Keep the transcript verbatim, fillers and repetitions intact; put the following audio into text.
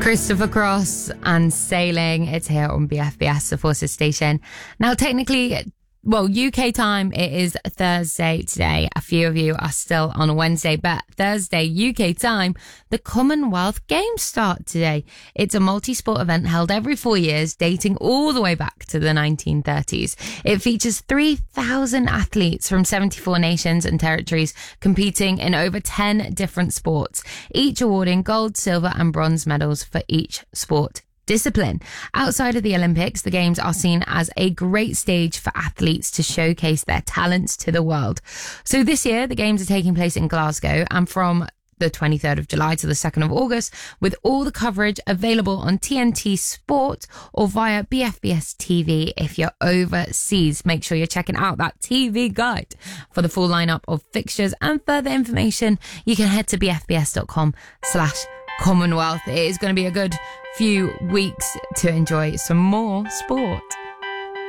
Christopher Cross and Sailing. It's here on B F B S, the Forces station. Now, technically, well, U K time, it is Thursday today. A few of you are still on a Wednesday, but Thursday, U K time, the Commonwealth Games start today. It's a multi-sport event held every four years, dating all the way back to the nineteen thirties. It features three thousand athletes from seventy-four nations and territories competing in over ten different sports, each awarding gold, silver and bronze medals for each sport discipline. Outside of the Olympics, the Games are seen as a great stage for athletes to showcase their talents to the world. So this year, the Games are taking place in Glasgow, and from the twenty-third of July to the second of August, with all the coverage available on T N T Sport or via B F B S T V if you're overseas. Make sure you're checking out that T V guide for the full lineup of fixtures and further information. You can head to bfbs.com slash Commonwealth. It is going to be a good few weeks to enjoy some more sport.